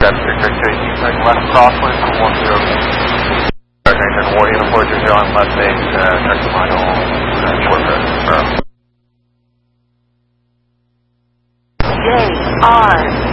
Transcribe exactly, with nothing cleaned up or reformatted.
That's six six two, you take left crosswind from one zero. Nathan War Uniform zero on left base, uh, check the final, uh, short road. J R